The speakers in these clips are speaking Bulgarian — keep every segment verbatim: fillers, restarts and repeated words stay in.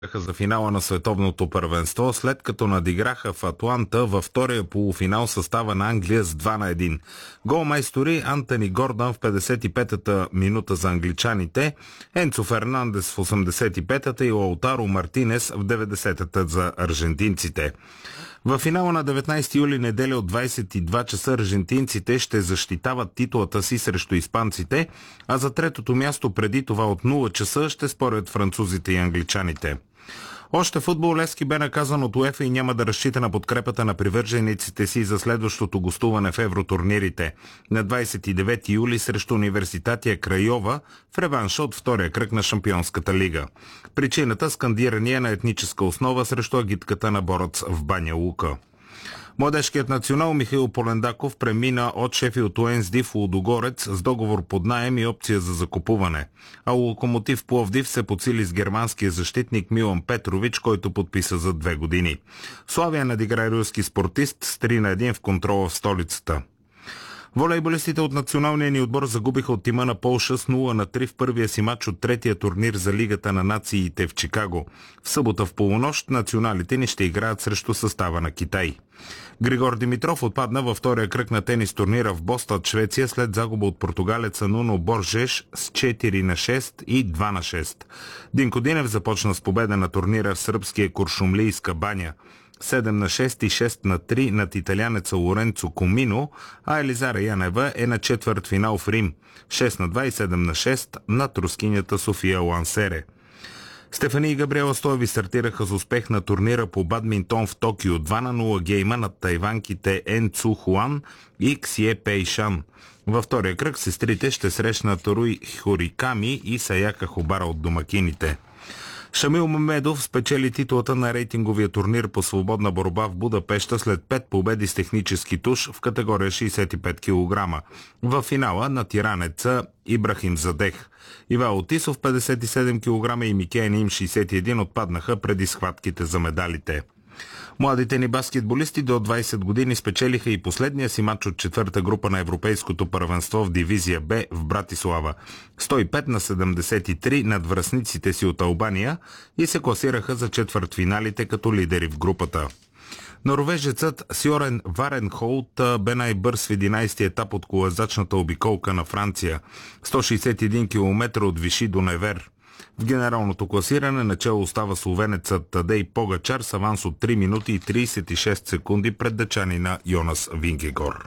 за финала на световното първенство, след като надиграха в Атланта във втория полуфинал състава на Англия с два на едно. Голмайстори Антони Гордън в петдесет и петата минута за англичаните, Енцо Фернандес в осемдесет и петата и Лаутаро Мартинес в деветдесетата за аржентинците. В финала на деветнайсети юли неделя от двайсет и два часа аржентинците ще защитават титулата си срещу испанците, а за третото място преди това от нула часа ще спорят французите и англичаните. Още футбол. Левски бе наказан от УЕФА и няма да разчита на подкрепата на привържениците си за следващото гостуване в евротурнирите на двайсет и девети юли срещу Университатия Крайова в реванш от втория кръг на Шампионската лига. Причината – скандирания на етническа основа срещу агитката на Бороц в Баня Лука. Младежкият национал Михаил Полендаков премина от Шефилд Уенсди в Лудогорец с договор под наем и опция за закупуване. А Локомотив Пловдив се подсили с германския защитник Милан Петрович, който подписа за две години. Славия надигра руски спортист с три на едно в контрола в столицата. Волейболистите от националния ни отбор загубиха от тима на Полша с нула на три в първия си матч от третия турнир за Лигата на нациите в Чикаго. В събота в полунощ националите ни ще играят срещу състава на Китай. Григор Димитров отпадна във втория кръг на тенис турнира в Бостон, Швеция, след загуба от португалеца Нуно Боржеш с четири на шест и два на шест. Динко Динев започна с победа на турнира в сръбския Куршумлийска баня. седем на шест и шест на три над италянеца Лоренцо Комино, а Елизара Янева е на четвърт финал в Рим. шест на два и седем на шест над рускинята София Лансере. Стефани и Габриела Стоеви стартираха с успех на турнира по бадминтон в Токио, два на нула гейма над тайванките Ен Цу Хуан и Ксие Пейшан. Във втория кръг сестрите ще срещнат Руй Хориками и Саяка Хобара от домакините. Шамил Мамедов спечели титулата на рейтинговия турнир по свободна борба в Будапеща след пет победи с технически туш в категория шейсет и пет килограма. В финала на тиранеца Ибрахим Задех. Ивайло Тисов петдесет и седем килограма и Микея Ним шейсет и едно отпаднаха преди схватките за медалите. Младите ни баскетболисти до двайсет години спечелиха и последния си матч от четвърта група на Европейското първенство в дивизия Б в Братислава. сто и пет на седемдесет и три над връстниците си от Албания и се класираха за четвъртфиналите като лидери в групата. Норвежецът Сьорен Варенхолт бе най-бърз в единайсети етап от колезачната обиколка на Франция. сто шейсет и един километра от Виши до Невер. В генералното класиране начало остава словенецът Тадей Погачар с аванс от три минути и трийсет и шест секунди пред дъчанина Йонас Вингегор.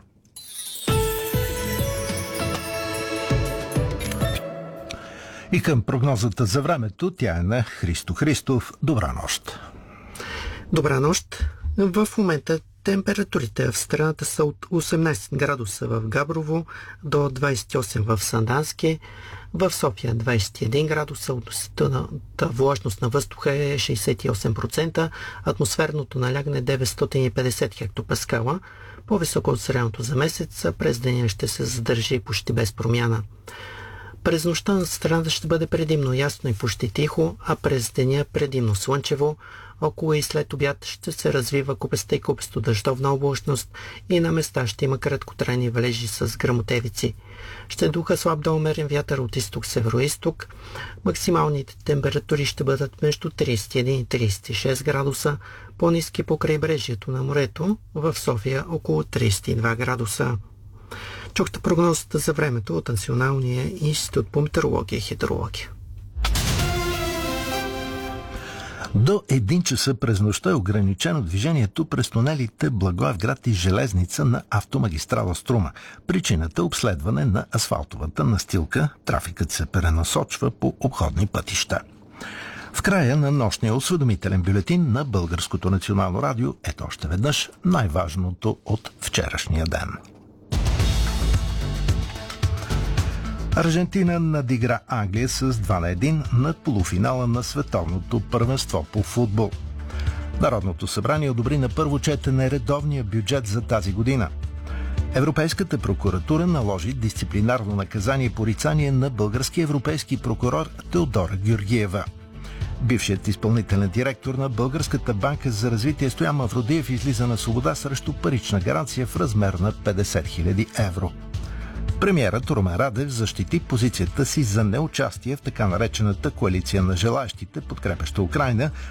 И към прогнозата за времето, тя е на Христо Христов. Добра нощ! Добра нощ! В момента температурите в страната са от осемнайсет градуса в Габрово до двайсет и осем в Сандански, в София двайсет и един градуса, относителната влажност на въздуха е шейсет и осем процента, атмосферното налягане деветстотин и петдесет хектопаскала, по-високо от средното за месец, през деня ще се задържи почти без промяна. През нощта на страната ще бъде предимно ясно и почти тихо, а през деня предимно слънчево. Около и след обяд ще се развива купеста и купесто дъждовна облачност и на места ще има краткотрайни валежи с гръмотевици. Ще духа слаб до умерен вятър от изток-североизток. Максималните температури ще бъдат между трийсет и един и трийсет и шест градуса, по-ниски по крайбрежието на морето, в София около трийсет и два градуса. Чухте прогнозата за времето от Националния институт по метеорология и хидрология. До един часа през нощта е ограничено движението през тунелите Благоевград и Железница на автомагистрала Струма. Причината е обследване на асфалтовата настилка. Трафикът се пренасочва по обходни пътища. В края на нощния осведомителен бюлетин на Българското национално радио ето още веднъж най-важното от вчерашния ден. Аржентина надигра Англия с два на едно на полуфинала на световното първенство по футбол. Народното събрание одобри на първо четене редовния бюджет за тази година. Европейската прокуратура наложи дисциплинарно наказание и порицание на български европейски прокурор Теодора Георгиева. Бившият изпълнителен директор на Българската банка за развитие Стоян Мавродиев излиза на свобода срещу парична гаранция в размер на петдесет хиляди евро. Премиерът Румен Радев защити позицията си за неучастие в така наречената коалиция на желаещите, подкрепяща Украйна,